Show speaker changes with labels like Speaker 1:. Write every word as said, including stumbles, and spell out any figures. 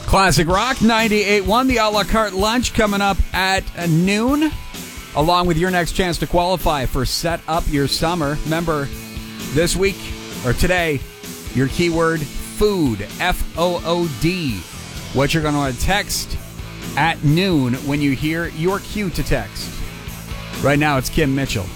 Speaker 1: Classic Rock ninety-eight point one, the a la carte lunch coming up at noon, along with your next chance to qualify for Set Up Your Summer. Remember, this week, or today, your keyword, food, F O O D. What you're going to want to text at noon when you hear your cue to text. Right now, it's Kim Mitchell.